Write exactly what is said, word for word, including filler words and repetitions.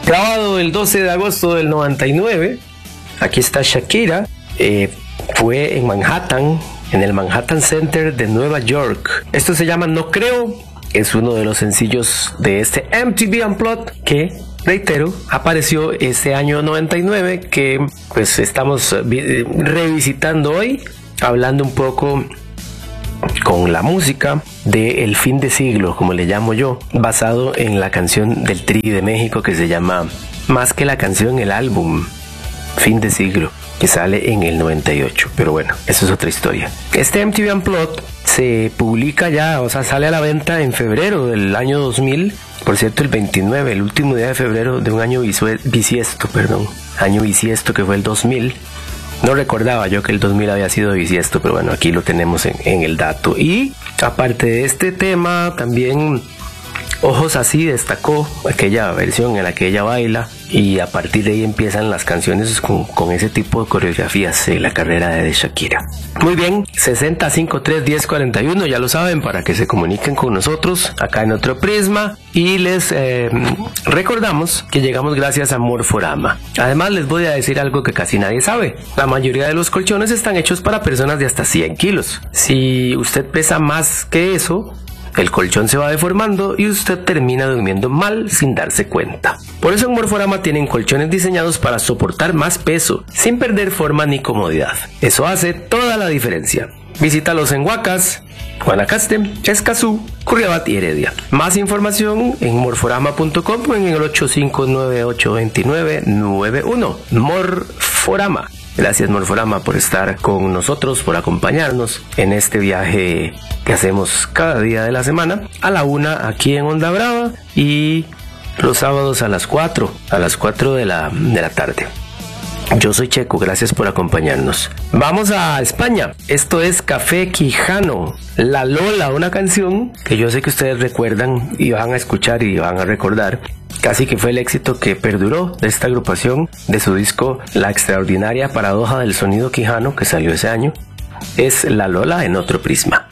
Grabado el doce de agosto del noventa y nueve. Aquí está Shakira. Eh, fue en Manhattan, en el Manhattan Center de Nueva York. Esto se llama No Creo. Es uno de los sencillos de este M T V Unplugged que, reitero, apareció este año noventa y nueve, que pues estamos revisitando hoy, hablando un poco con la música de El Fin de Siglo, como le llamo yo, basado en la canción del Tri de México que se llama, más que la canción, el álbum Fin de Siglo, que sale en el noventa y ocho. Pero bueno, eso es otra historia. Este M T V Unplugged se publica ya, o sea, sale a la venta en febrero del año dos mil. Por cierto, el veintinueve, el último día de febrero de un año bisiesto, perdón, año bisiesto que fue el dos mil. No recordaba yo que el dos mil había sido bisiesto, pero bueno, aquí lo tenemos en, en el dato. Y aparte de este tema, también Ojos Así destacó aquella versión en la que ella baila, y a partir de ahí empiezan las canciones con, con ese tipo de coreografías en la carrera de Shakira. Muy bien, sesenta, cincuenta y tres, diez, cuarenta y uno, ya lo saben, para que se comuniquen con nosotros acá en otro Prisma, y les eh, recordamos que llegamos gracias a Morforama. Además, les voy a decir algo que casi nadie sabe: la mayoría de los colchones están hechos para personas de hasta cien kilos. Si usted pesa más que eso, el colchón se va deformando y usted termina durmiendo mal sin darse cuenta. Por eso en Morforama tienen colchones diseñados para soportar más peso, sin perder forma ni comodidad. Eso hace toda la diferencia. Visítalos en Huacas, Guanacaste, Escazú, Curriabat y Heredia. Más información en morforama punto com o en el ocho cinco nueve ocho dos nueve nueve uno. Morforama. Gracias, Morforama, por estar con nosotros, por acompañarnos en este viaje que hacemos cada día de la semana, a la una aquí en Onda Brava, y los sábados a las cuatro, a las cuatro de la, de la tarde. Yo soy Checo, gracias por acompañarnos. Vamos a España. Esto es Café Quijano, La Lola, una canción que yo sé que ustedes recuerdan y van a escuchar y van a recordar. Casi que fue el éxito que perduró de esta agrupación, de su disco La Extraordinaria Paradoja del Sonido Quijano, que salió ese año. Es La Lola en otro Prisma.